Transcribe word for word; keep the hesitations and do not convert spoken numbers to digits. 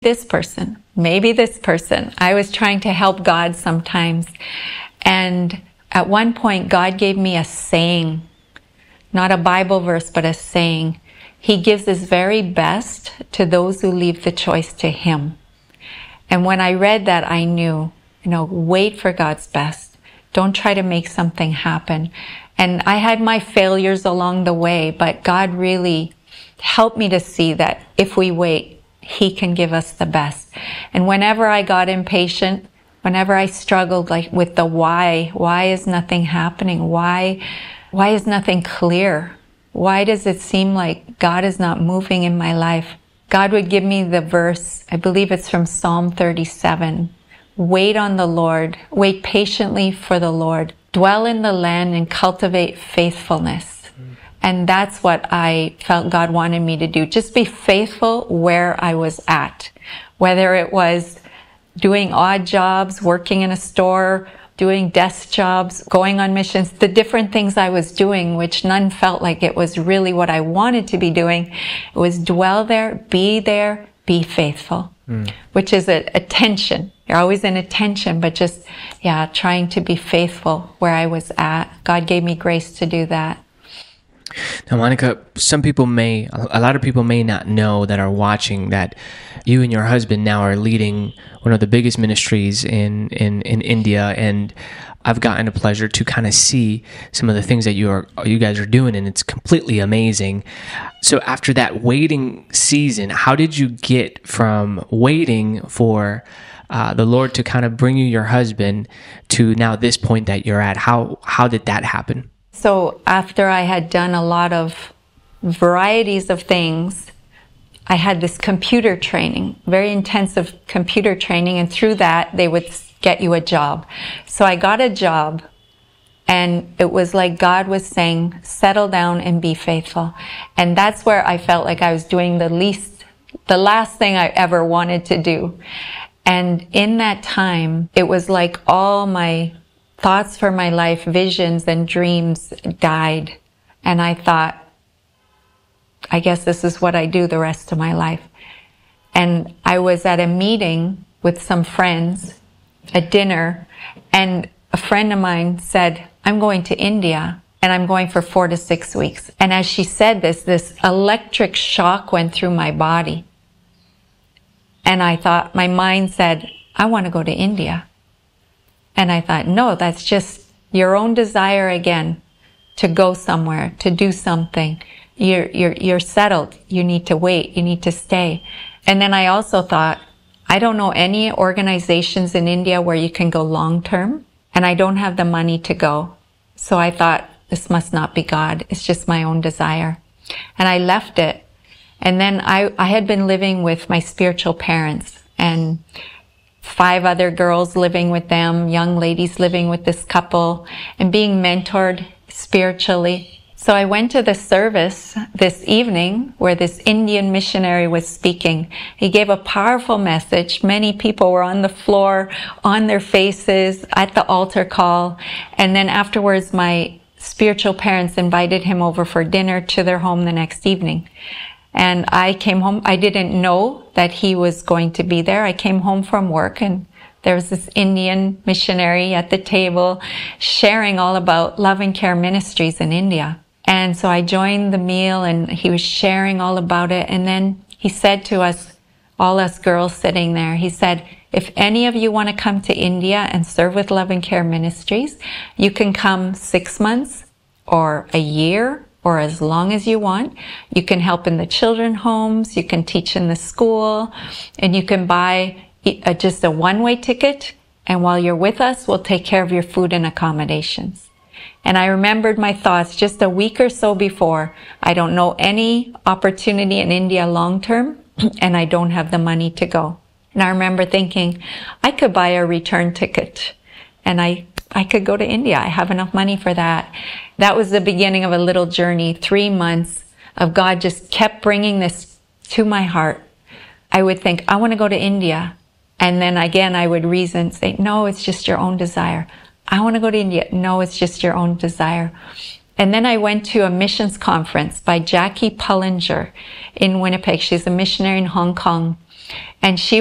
this person, maybe this person. I was trying to help God sometimes. And at one point, God gave me a saying, not a Bible verse, but a saying. He gives his very best to those who leave the choice to him. And when I read that, I knew, you know, wait for God's best. Don't try to make something happen. And I had my failures along the way, but God really helped me to see that if we wait, he can give us the best. And whenever I got impatient, whenever I struggled like with the why, why is nothing happening? Why, why is nothing clear? Why does it seem like God is not moving in my life? God would give me the verse, I believe it's from Psalm thirty-seven. Wait on the Lord, wait patiently for the Lord. Dwell in the land and cultivate faithfulness. And that's what I felt God wanted me to do. Just be faithful where I was at. Whether it was doing odd jobs, working in a store, doing desk jobs, going on missions, the different things I was doing, which none felt like it was really what I wanted to be doing. It was dwell there, be there, be faithful, mm. which is a, a tension. You're always in a tension, but just, yeah, trying to be faithful where I was at. God gave me grace to do that. Now, Monica, some people may, a lot of people may not know that are watching that you and your husband now are leading one of the biggest ministries in, in, in India. And I've gotten a pleasure to kind of see some of the things that you are, you guys are doing, and it's completely amazing. So after that waiting season, how did you get from waiting for uh, the Lord to kind of bring you your husband to now this point that you're at? How, how did that happen? So after I had done a lot of varieties of things, I had this computer training, very intensive computer training, and through that, they would get you a job. So I got a job, and it was like God was saying, settle down and be faithful. And that's where I felt like I was doing the least, the last thing I ever wanted to do. And in that time, it was like all my thoughts for my life, visions and dreams died. And I thought, I guess this is what I do the rest of my life. And I was at a meeting with some friends, a dinner, and a friend of mine said, I'm going to India and I'm going for four to six weeks. And as she said this, this electric shock went through my body. And I thought, my mind said, I want to go to India. And I thought, no, that's just your own desire again to go somewhere, to do something. You're, you're, you're settled. You need to wait. You need to stay. And then I also thought, I don't know any organizations in India where you can go long term, and I don't have the money to go. So I thought, this must not be God. It's just my own desire. And I left it. And then I, I had been living with my spiritual parents, and five other girls living with them, young ladies living with this couple, and being mentored spiritually. So I went to the service this evening where this Indian missionary was speaking. He gave a powerful message. Many people were on the floor, on their faces, at the altar call. And then afterwards, my spiritual parents invited him over for dinner to their home the next evening. And I came home. I didn't know that he was going to be there. I came home from work, and there was this Indian missionary at the table sharing all about Love and Care Ministries in India. And so I joined the meal, and he was sharing all about it. And then he said to us, all us girls sitting there, he said, if any of you want to come to India and serve with Love and Care Ministries, you can come six months or a year or as long as you want. You can help in the children's homes, you can teach in the school, and you can buy a, just a one-way ticket, and while you're with us, we'll take care of your food and accommodations. And I remembered my thoughts just a week or so before. I don't know any opportunity in India long-term, and I don't have the money to go. And I remember thinking, I could buy a return ticket, and I I could go to India. I have enough money for that. That was the beginning of a little journey, three months of God just kept bringing this to my heart. I would think, I want to go to India. And then again, I would reason, say, no, it's just your own desire. I want to go to India. No, it's just your own desire. And then I went to a missions conference by Jackie Pullinger in Winnipeg. She's a missionary in Hong Kong. And she